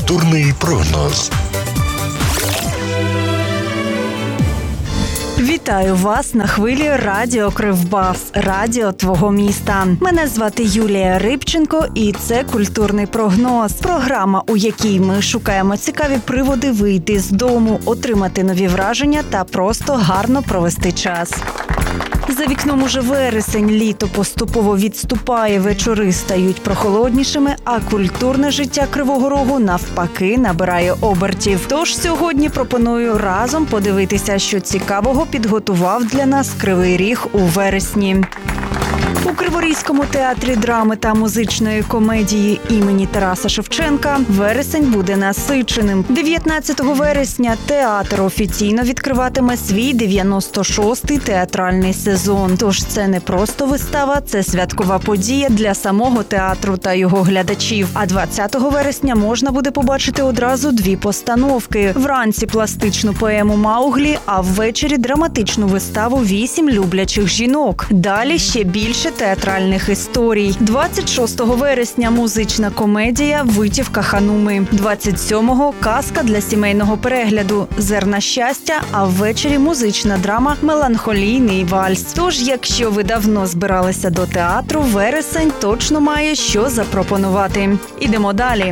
Культурний прогноз. Вітаю вас на хвилі Радіо Кривбас, радіо твого міста. Мене звати Юлія Рибченко і це «Культурний прогноз». Програма, у якій ми шукаємо цікаві приводи вийти з дому, отримати нові враження та просто гарно провести час. За вікном уже вересень, літо поступово відступає, вечори стають прохолоднішими, а культурне життя Кривого Рогу навпаки набирає обертів. Тож сьогодні пропоную разом подивитися, що цікавого підготував для нас Кривий Ріг у вересні. У Криворізькому театрі драми та музичної комедії імені Тараса Шевченка вересень буде насиченим. 19 вересня театр офіційно відкриватиме свій 96-й театральний сезон. Тож це не просто вистава, це святкова подія для самого театру та його глядачів. А 20 вересня можна буде побачити одразу дві постановки. Вранці пластичну поему «Мауглі», а ввечері драматичну виставу «8 люблячих жінок». Далі ще більше театральних історій. 26 вересня музична комедія «Витівка Хануми». 27-го казка для сімейного перегляду «Зерна щастя», а ввечері музична драма «Меланхолійний вальс». Тож, якщо ви давно збиралися до театру, вересень точно має що запропонувати. Ідемо далі.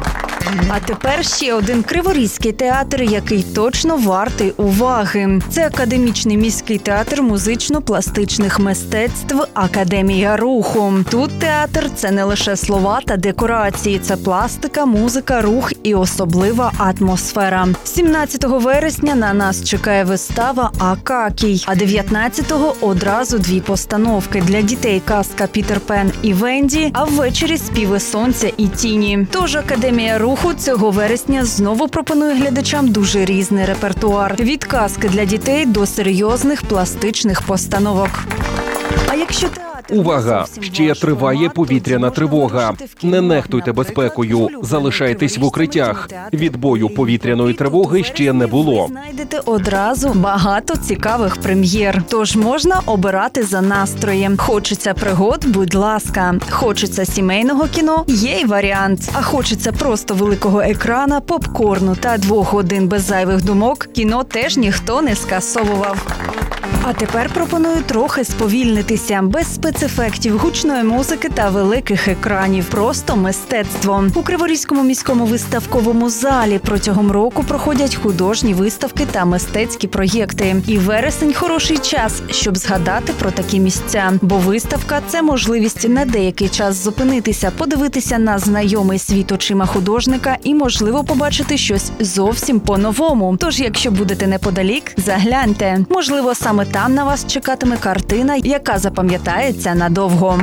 А тепер ще один криворізький театр, який точно вартий уваги. Це Академічний міський театр музично-пластичних мистецтв «Академія руху». Тут театр – це не лише слова та декорації, це пластика, музика, рух і особлива атмосфера. 17 вересня на нас чекає вистава «Акакій», а 19-го одразу дві постановки. Для дітей казка «Пітер Пен і Венді», а ввечері «Співи сонця і тіні». Тож Академія руху цього вересня знову пропонує глядачам дуже різний репертуар. Від казки для дітей до серйозних пластичних постановок. А якщо Увага! Ще триває повітряна тривога. Не нехтуйте безпекою. Залишайтесь в укриттях. Відбою повітряної тривоги ще не було. Знайдете одразу багато цікавих прем'єр. Тож можна обирати за настроєм. Хочеться пригод, будь ласка. Хочеться сімейного кіно, є й варіант. А хочеться просто великого екрана, попкорну та 2 годин без зайвих думок, кіно теж ніхто не скасовував. А тепер пропоную трохи сповільнитися, без спецефектів, гучної музики та великих екранів. Просто мистецтво. У Криворізькому міському виставковому залі протягом року проходять художні виставки та мистецькі проєкти. І вересень – хороший час, щоб згадати про такі місця. Бо виставка – це можливість на деякий час зупинитися, подивитися на знайомий світ очима художника і, можливо, побачити щось зовсім по-новому. Тож, якщо будете неподалік, загляньте. Можливо, саме там на вас чекатиме картина, яка запам'ятається надовго.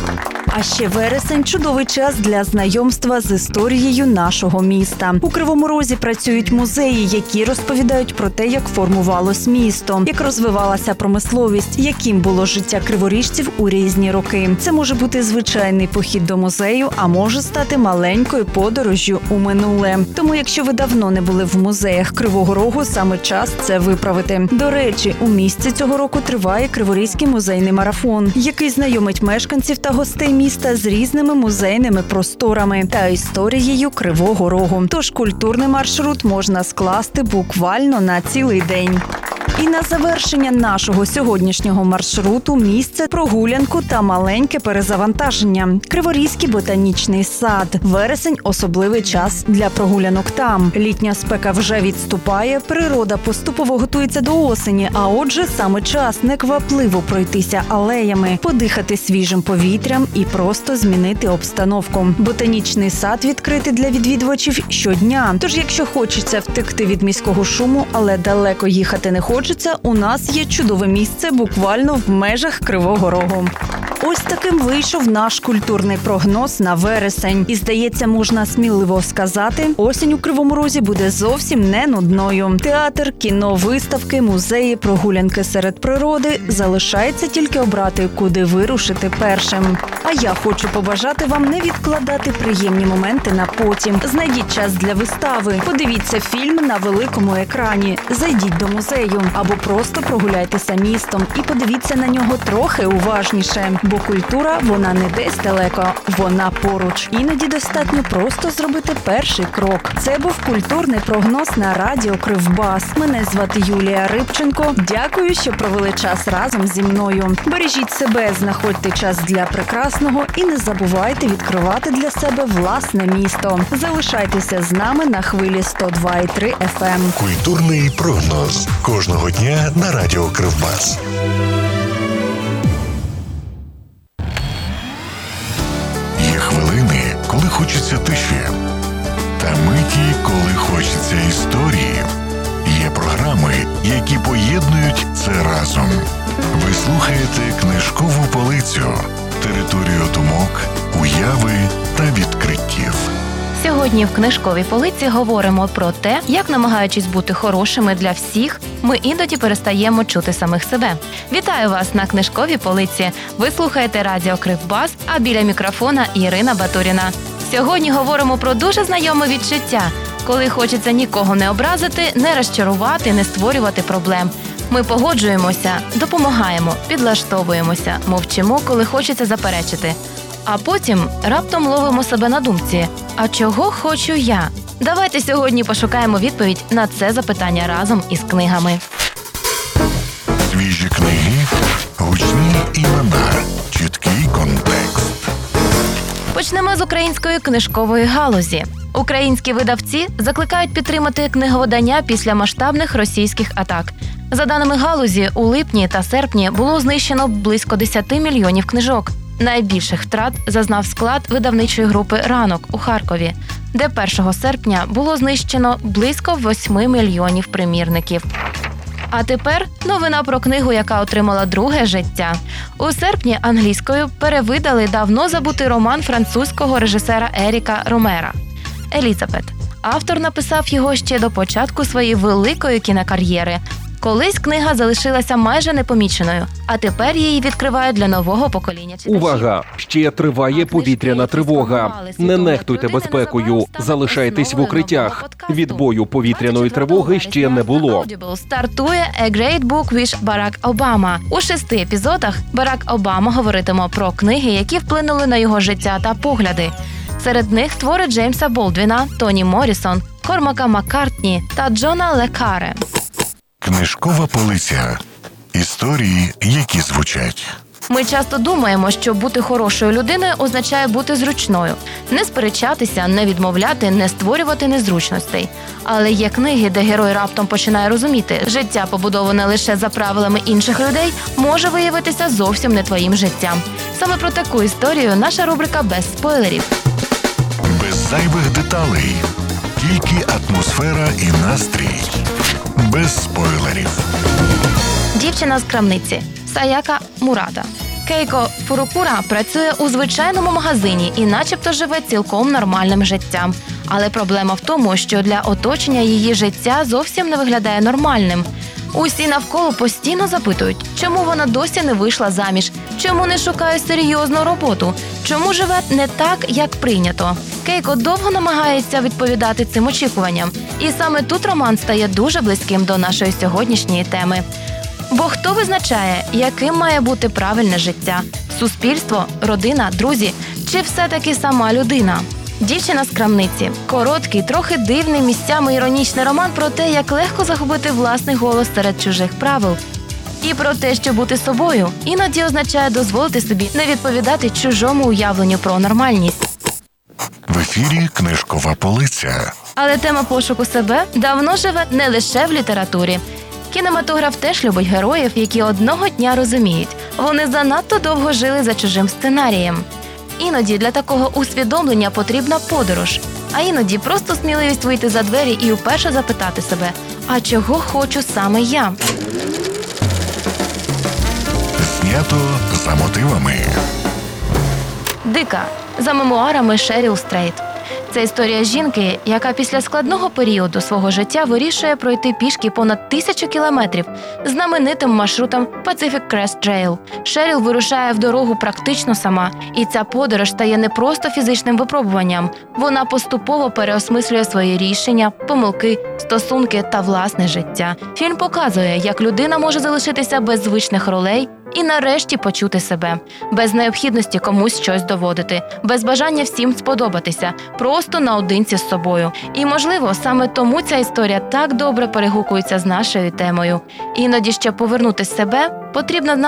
А ще вересень – чудовий час для знайомства з історією нашого міста. У Кривому Розі працюють музеї, які розповідають про те, як формувалось місто, як розвивалася промисловість, яким було життя криворіжців у різні роки. Це може бути звичайний похід до музею, а може стати маленькою подорожжю у минуле. Тому, якщо ви давно не були в музеях Кривого Рогу, саме час це виправити. До речі, у місті цього року триває Криворізький музейний марафон, який знайомить мешканців та гостей міста з різними музейними просторами та історією Кривого Рогу. Тож культурний маршрут можна скласти буквально на цілий день. І на завершення нашого сьогоднішнього маршруту місце прогулянку та маленьке перезавантаження. Криворізький ботанічний сад. Вересень – особливий час для прогулянок там. Літня спека вже відступає, природа поступово готується до осені, а отже саме час неквапливо пройтися алеями, подихати свіжим повітрям і просто змінити обстановку. Ботанічний сад відкритий для відвідувачів щодня. Тож якщо хочеться втекти від міського шуму, але далеко їхати не хочеться, у нас є чудове місце буквально в межах Кривого Рогу. Ось таким вийшов наш культурний прогноз на вересень. І, здається, можна сміливо сказати, осінь у Кривому Розі буде зовсім не нудною. Театр, кіно, виставки, музеї, прогулянки серед природи. Залишається тільки обрати, куди вирушити першим. А я хочу побажати вам не відкладати приємні моменти на потім. Знайдіть час для вистави, подивіться фільм на великому екрані, зайдіть до музею або просто прогуляйтеся містом і подивіться на нього трохи уважніше. Бо культура, вона не десь далеко, вона поруч. Іноді достатньо просто зробити перший крок. Це був культурний прогноз на радіо Кривбас. Мене звати Юлія Рибченко. Дякую, що провели час разом зі мною. Бережіть себе, знаходьте час для прекрасного і не забувайте відкривати для себе власне місто. Залишайтеся з нами на хвилі 102,3 FM. Культурний прогноз. Кожного дня на радіо Кривбас. Є хвилини, коли хочеться тиші. Та миті, коли хочеться історії. Є програми, які поєднують це разом. Ви слухаєте книжкову полицю, територію думок, уяви та відкриттів. Сьогодні в книжковій полиці говоримо про те, як, намагаючись бути хорошими для всіх, ми іноді перестаємо чути самих себе. Вітаю вас на книжковій полиці. Ви слухаєте радіо Кривбас, а біля мікрофона Ірина Батуріна. Сьогодні говоримо про дуже знайоме відчуття, коли хочеться нікого не образити, не розчарувати, не створювати проблем. Ми погоджуємося, допомагаємо, підлаштовуємося, мовчимо, коли хочеться заперечити. А потім раптом ловимо себе на думці «А чого хочу я?». Давайте сьогодні пошукаємо відповідь на це запитання разом із книгами. Свіжі книги, гучні імена, чіткий контекст. Почнемо з української книжкової галузі. Українські видавці закликають підтримати книговидання після масштабних російських атак. За даними галузі, у липні та серпні було знищено близько 10 мільйонів книжок. Найбільших втрат зазнав склад видавничої групи «Ранок» у Харкові, де 1 серпня було знищено близько 8 мільйонів примірників. А тепер новина про книгу, яка отримала друге життя. У серпні англійською перевидали давно забутий роман французького режисера Еріка Ромера «Елізабет». Автор написав його ще до початку своєї великої кінокар'єри. Колись книга залишилася майже непоміченою, а тепер її відкривають для нового покоління читачів. Увага! Ще триває повітряна тривога. Не нехтуйте безпекою. Залишайтесь в укриттях. Відбою повітряної тривоги ще не було. Стартує A Great Book with Барак Обама. У 6 епізодах Барак Обама говоритиме про книги, які вплинули на його життя та погляди. Серед них твори Джеймса Болдвіна, Тоні Моррісон, Кормака Маккартні та Джона Ле Карре. Книжкова полиця. Історії, які звучать. Ми часто думаємо, що бути хорошою людиною означає бути зручною. Не сперечатися, не відмовляти, не створювати незручностей. Але є книги, де герой раптом починає розуміти, життя, побудоване лише за правилами інших людей, може виявитися зовсім не твоїм життям. Саме про таку історію наша рубрика «Без спойлерів». Без зайвих деталей. Тільки атмосфера і настрій. Без спойлерів. Дівчина з крамниці Саяка Мурата. Кейко Фурукура працює у звичайному магазині і начебто живе цілком нормальним життям. Але проблема в тому, що для оточення її життя зовсім не виглядає нормальним. Усі навколо постійно запитують, чому вона досі не вийшла заміж, чому не шукає серйозну роботу, чому живе не так, як прийнято. Кейко довго намагається відповідати цим очікуванням. І саме тут роман стає дуже близьким до нашої сьогоднішньої теми. Бо хто визначає, яким має бути правильне життя? Суспільство, родина, друзі? Чи все-таки сама людина? Дівчина з крамниці. Короткий, трохи дивний, місцями іронічний роман про те, як легко загубити власний голос серед чужих правил. І про те, що бути собою іноді означає дозволити собі не відповідати чужому уявленню про нормальність. В ефірі книжкова полиця. Але тема пошуку себе давно живе не лише в літературі. Кінематограф теж любить героїв, які одного дня розуміють, вони занадто довго жили за чужим сценарієм. Іноді для такого усвідомлення потрібна подорож, а іноді просто сміливість вийти за двері і вперше запитати себе, а чого хочу саме я? Знято за мотивами. «Дика» за мемуарами Шеріл Стрейт. Це історія жінки, яка після складного періоду свого життя вирішує пройти пішки понад 1000 кілометрів знаменитим маршрутом Pacific Crest Trail. Шеріл вирушає в дорогу практично сама, і ця подорож стає не просто фізичним випробуванням. Вона поступово переосмислює свої рішення, помилки, стосунки та власне життя. Фільм показує, як людина може залишитися без звичних ролей, і нарешті почути себе. Без необхідності комусь щось доводити, без бажання всім сподобатися, просто наодинці з собою. І, можливо, саме тому ця історія так добре перегукується з нашою темою. Іноді, щоб повернути себе, потрібно